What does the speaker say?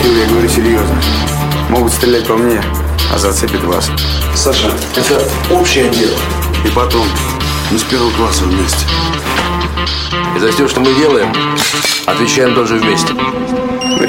Юр, я говорю серьезно. Могут стрелять по мне, а зацепит вас. Саша, это общее дело. И потом, мы с первого класса вместе. И за все, что мы делаем, отвечаем тоже вместе.